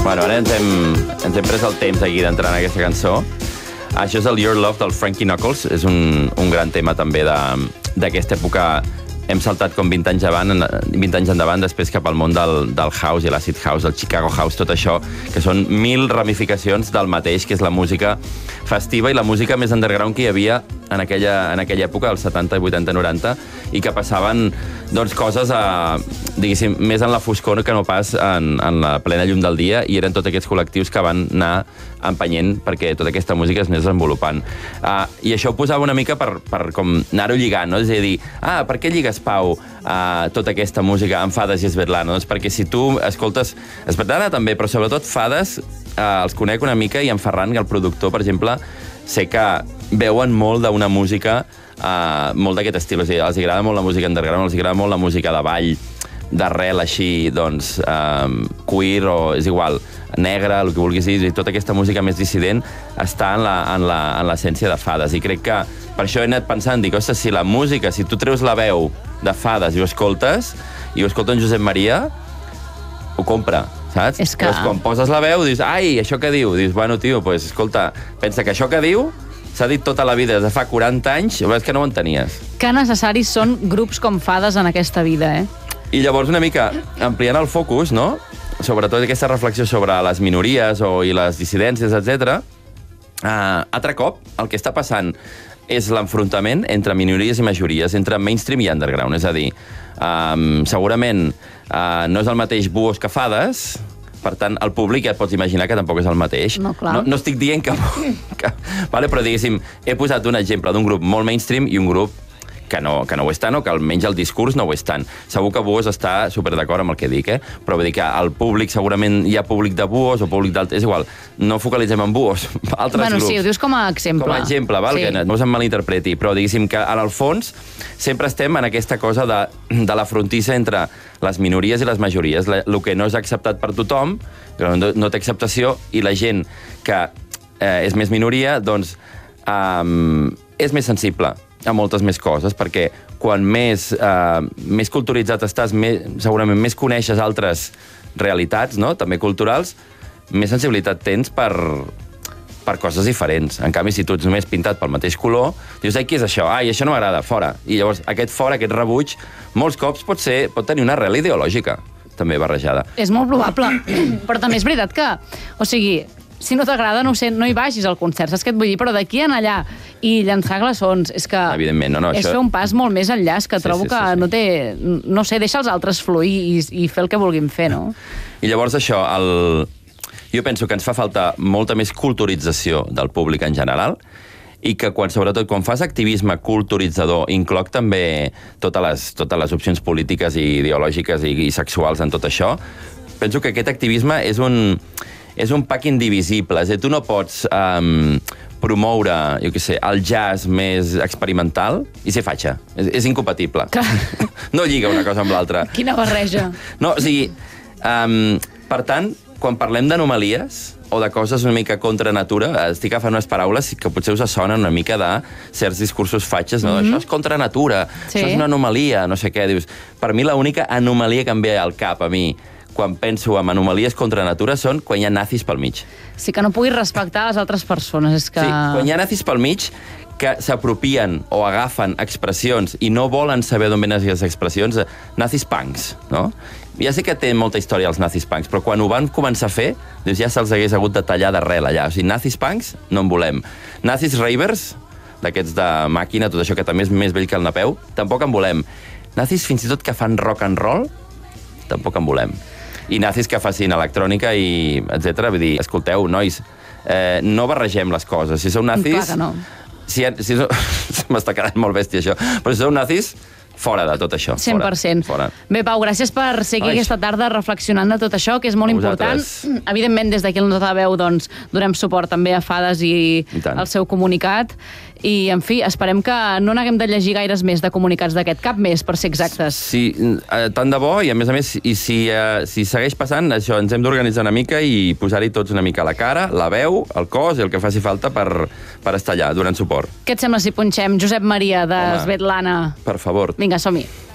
Bueno, ara ens hem pres el temps aquí d'entrar en aquesta cançó. Això és el Your Love del Frankie Knuckles. És un gran tema també d'aquesta època. Hem saltat com 20 anys endavant, després cap al món del house i l'acid house, el Chicago house, tot això, que són 1000 ramificacions del mateix, que és la música festiva i la música més underground que hi havia en aquella època, als 70, 80, 90, i que passaven coses, diguéssim, més en la foscor que no pas en la plena llum del dia, i eren tots aquests col·lectius que van anar empenyent perquè tota aquesta música es anés desenvolupant. I això ho posava una mica per com anar-ho lligant, no? És a dir, per què lligues, Pau, tota aquesta música amb Fades i Svetlana? Doncs perquè si tu escoltes Svetlana també, però sobretot Fades, els conec una mica, i en Ferran, el productor, per exemple, sé que veuen molt d'una música, molt d'aquest estil. O sigui, els agrada molt la música underground, els agrada molt la música de ball, d'arrel així, doncs, queer, o és igual, negra, el que vulguis dir, i tota aquesta música més dissident està en l'essència de Fades. I crec que per això he anat pensant, dic, ostres, si la música, si tu treus la veu de Fades i ho escoltes, i ho escolta en Josep Maria, ho compra, saps? És que... Llavors, quan poses la veu, dius, ai, això que diu? Dius, bueno, tio, pues, escolta, pensa que això que diu s'ha dit tota la vida, des de fa 40 anys, és que no ho entenies. Que necessaris són grups com Fades en aquesta vida, eh? I llavors, una mica, ampliant el focus, no?, sobretot aquesta reflexió sobre les minories i les dissidències, etc. Altre cop, el que està passant és l'enfrontament entre minories i majories, entre mainstream i underground. És a dir, segurament no és el mateix Buos que Fades, per tant, el públic ja et pots imaginar que tampoc és el mateix. No, clar. No estic dient que vale, però, diguéssim, he posat un exemple d'un grup molt mainstream i un grup que no ho és tant, o que almenys el discurs no ho és tant. Segur que Buos està super d'acord amb el que dic, però vull dir que al públic segurament hi ha públic de Buos o públic d'altres... És igual, no focalitzem en Buos, altres grups. Sí, ho dius com a exemple. Com a exemple, val? Sí. Que no se'm malinterpreti, però diguéssim que en el fons sempre estem en aquesta cosa de la frontissa entre les minories i les majories. El que no és acceptat per tothom, que no té acceptació, i la gent que és més minoria, doncs és més sensible a moltes més coses, perquè quan més culturitzat estàs, segurament més coneixes altres realitats, no?, també culturals, més sensibilitat tens per coses diferents. En canvi, si tu ets només pintat pel mateix color, dius, ai, què és això? Ai, això no m'agrada, fora. I llavors aquest fora, aquest rebuig, molts cops pot tenir una arrel ideològica, també barrejada. És molt probable, però també és veritat que, o sigui, si no t'agrada, no ho sé, no hi vagis al concert, saps què et vull dir? Però d'aquí en allà i llançar glaçons, és que evidentment, no, és fer un pas molt més enllà, és que trobo que no té... No sé, deixa els altres fluir i fer el que vulguin fer, no? I llavors això, jo penso que ens fa falta molta més culturització del públic en general, i que sobretot quan fas activisme culturitzador incloc també totes les opcions polítiques i ideològiques i sexuals en tot això, penso que aquest activisme és un pack indivisible. És a dir, tu no pots promoure, jo què sé, el jazz més experimental i ser fatxa. És incompatible. No lliga una cosa amb l'altra. Quina barreja. No, o sigui, per tant, quan parlem d'anomalies o de coses una mica contra natura, estic agafant unes paraules que potser us sonen una mica de certs discursos fatxes, no? Això és contra natura, això és una anomalia, no sé què. Dius, per mi l'única anomalia que em ve al cap a mi quan penso en anomalies contra natura són quan hi ha nazis pel mig. Sí, que no puguis respectar les altres persones. És que... Sí, quan hi ha nazis pel mig que s'apropien o agafen expressions i no volen saber d'on venen aquestes expressions, nazis punks, no? Ja sé que té molta història els nazis punks, però quan ho van començar a fer, ja se'ls hagués hagut de tallar d'arrel allà. O sigui, nazis punks no en volem. Nazis ravers, d'aquests de màquina, tot això que també és més vell que el Napeu, tampoc en volem. Nazis fins i tot que fan rock and roll, tampoc en volem. I nazis que facin electrònica i etc. Vull dir, escolteu, nois, no barregem les coses. Si sou nazis... Clar que no. M'està quedant molt bèstia, això. Però si sou nazis, fora de tot això. 100%. Fora. Bé, Pau, gràcies per ser aquí aquesta tarda reflexionant de tot això, que és molt important. Evidentment, des d'aquí el Nota Veu, doncs, donem suport també a Fades i al seu comunicat. I, en fi, esperem que no n'haguem de llegir gaires més de comunicats d'aquest, cap més, per ser exactes. Sí, tant de bo, i a més, i si segueix passant, això, ens hem d'organitzar una mica i posar-hi tots una mica la cara, la veu, el cos i el que faci falta per estar allà, donant suport. Què et sembla si punxem Josep Maria de Svetlana? Per favor. Vinga, som-hi.